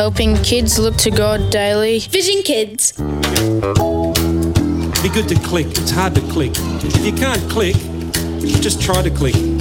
helping kids look to God daily. Vision Kids. Be good to click. It's hard to click. If you can't click, just try to click.